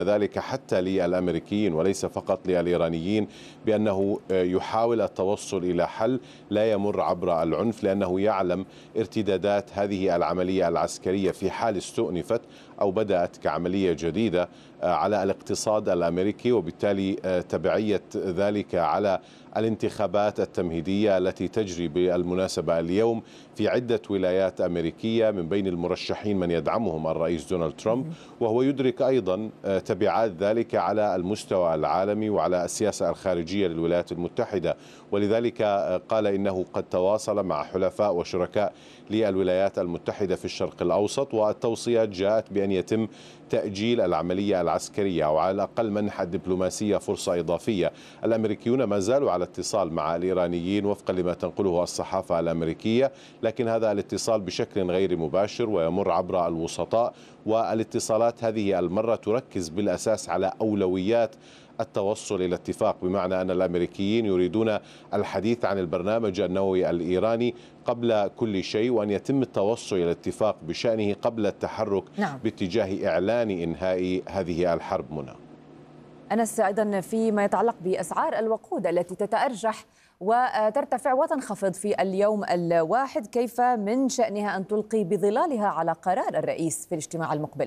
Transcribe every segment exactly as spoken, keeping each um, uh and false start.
ذلك حتى للأمريكيين وليس فقط للإيرانيين بأنه يحاول التوصل إلى حل لا يمر عبر العنف، لأنه يعلم ارتدادات هذه العملية العسكرية في حال استؤنفت أو بدأت كعملية جديدة على الاقتصاد الأمريكي، وبالتالي تبعية ذلك على الانتخابات التمهيدية التي تجري بالمناسبة اليوم في عدة ولايات أمريكية، من بين المرشحين من يدعمهم الرئيس دونالد ترامب، وهو يدرك أيضا تبعات ذلك على المستوى العالمي وعلى السياسة الخارجية للولايات المتحدة. ولذلك قال إنه قد تواصل مع حلفاء وشركاء للولايات المتحدة في الشرق الأوسط، والتوصيات جاءت بأن يتم تأجيل العملية العسكرية أو على الأقل منح الدبلوماسية فرصة إضافية. الأمريكيون ما زالوا على اتصال مع الإيرانيين وفقا لما تنقله الصحافة الأمريكية، لكن هذا الاتصال بشكل غير مباشر ويمر عبر الوسطاء، والاتصالات هذه المرة تركز بالأساس على أولويات التوصل إلى اتفاق، بمعنى أن الأمريكيين يريدون الحديث عن البرنامج النووي الإيراني قبل كل شيء، وأن يتم التوصل إلى اتفاق بشأنه قبل التحرك نعم. باتجاه إعلان إنهاء هذه الحرب. منى أنس، أيضا فيما يتعلق بأسعار الوقود التي تتأرجح وترتفع وتنخفض في اليوم الواحد، كيف من شأنها أن تلقي بظلالها على قرار الرئيس في الاجتماع المقبل؟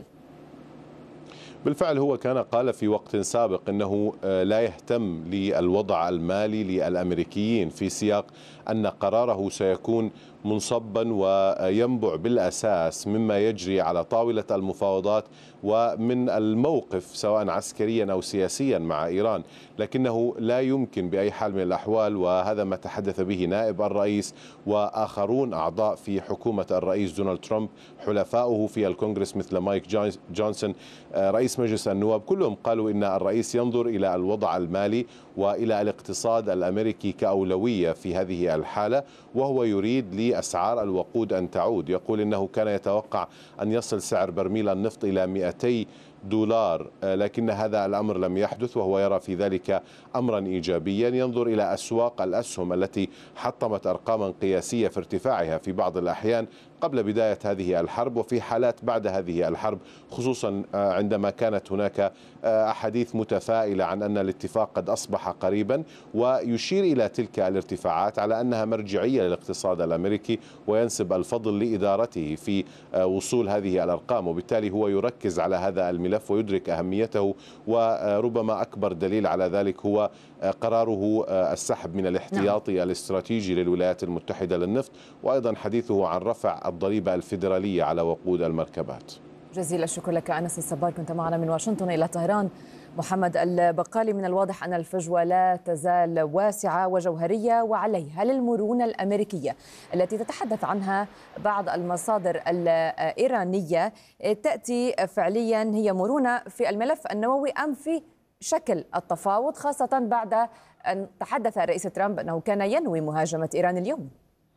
بالفعل هو كان قال في وقت سابق أنه لا يهتم للوضع المالي للأمريكيين، في سياق أن قراره سيكون منصبا وينبع بالأساس مما يجري على طاولة المفاوضات ومن الموقف سواء عسكريا أو سياسيا مع إيران، لكنه لا يمكن بأي حال من الأحوال، وهذا ما تحدث به نائب الرئيس وآخرون أعضاء في حكومة الرئيس دونالد ترامب حلفاؤه في الكونغرس مثل مايك جونسون رئيس مجلس النواب، كلهم قالوا إن الرئيس ينظر إلى الوضع المالي وإلى الاقتصاد الأمريكي كأولوية في هذه الحالة، وهو يريد لأسعار الوقود أن تعود. يقول إنه كان يتوقع أن يصل سعر برميل النفط إلى مئتي دولار، لكن هذا الأمر لم يحدث، وهو يرى في ذلك أمرا إيجابيا. ينظر إلى أسواق الأسهم التي حطمت أرقاما قياسية في ارتفاعها في بعض الأحيان قبل بداية هذه الحرب وفي حالات بعد هذه الحرب، خصوصا عندما كانت هناك أحاديث متفائلة عن أن الاتفاق قد أصبح قريبا، ويشير إلى تلك الارتفاعات على أنها مرجعية للاقتصاد الأمريكي وينسب الفضل لإدارته في وصول هذه الأرقام، وبالتالي هو يركز على هذا الملف ويدرك أهميته. وربما أكبر دليل على ذلك هو قراره السحب من الاحتياطي الاستراتيجي للولايات المتحدة للنفط، وأيضا حديثه عن رفع الضريبة الفيدرالية على وقود المركبات. جزيل الشكر لك أنس الصبار، كنت معنا من واشنطن إلى طهران. محمد البقالي، من الواضح أن الفجوة لا تزال واسعة وجوهرية وعليها. هل المرونة الأمريكية التي تتحدث عنها بعض المصادر الإيرانية تأتي فعليا هي مرونة في الملف النووي أم في شكل التفاوض، خاصة بعد أن تحدث الرئيس ترامب أنه كان ينوي مهاجمة إيران اليوم؟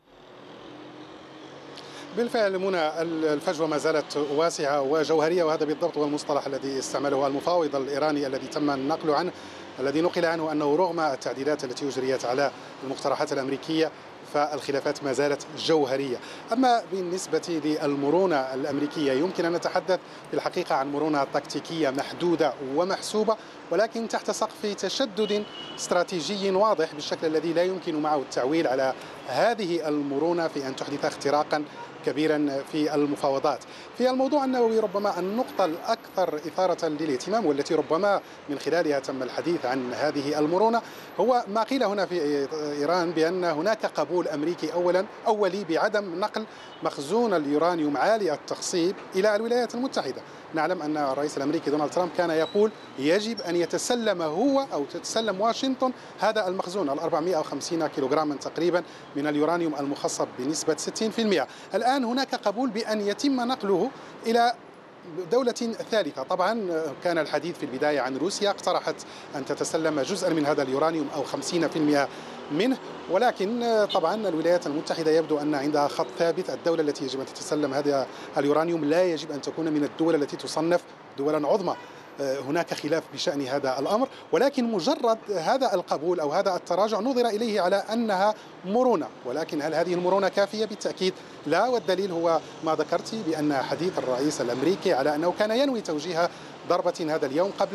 بالفعل منى، الفجوة ما زالت واسعة وجوهرية، وهذا بالضبط هو المصطلح الذي استعمله المفاوض الإيراني الذي تم النقل عنه الذي نقل عنه أنه رغم التعديلات التي أجريت على المقترحات الأمريكية فالخلافات ما زالت جوهرية. أما بالنسبة للمرونة الأمريكية يمكن أن نتحدث في الحقيقة عن مرونة تكتيكية محدودة ومحسوبة، ولكن تحت سقف تشدد استراتيجي واضح بالشكل الذي لا يمكن معه التعويل على هذه المرونة في أن تحدث اختراقا كبيرا في المفاوضات. في الموضوع النووي ربما النقطة الأكثر إثارة للاهتمام والتي ربما من خلالها تم الحديث عن هذه المرونة هو ما قيل هنا في إيران بأن هناك قبول أمريكي أولا أولي بعدم نقل مخزون اليورانيوم عالي التخصيب إلى الولايات المتحدة. نعلم أن الرئيس الأمريكي دونالد ترامب كان يقول يجب أن يتسلم هو أو تتسلم واشنطن هذا المخزون ال أربعمئة وخمسين كيلوغراما تقريبا من اليورانيوم المخصب بنسبة ستين بالمئة. الآن هناك قبول بأن يتم نقله إلى دولة ثالثة. طبعا كان الحديث في البداية عن روسيا، اقترحت أن تتسلم جزءا من هذا اليورانيوم أو خمسين بالمئة منه، ولكن طبعا الولايات المتحدة يبدو أن عندها خط ثابت. الدولة التي يجب أن تتسلم هذا اليورانيوم لا يجب أن تكون من الدول التي تصنف دولا عظمى. هناك خلاف بشأن هذا الأمر، ولكن مجرد هذا القبول أو هذا التراجع نظر إليه على أنها مرونة، ولكن هل هذه المرونة كافية؟ بالتأكيد لا، والدليل هو ما ذكرت بأن حديث الرئيس الأمريكي على أنه كان ينوي توجيه ضربة هذا اليوم قبل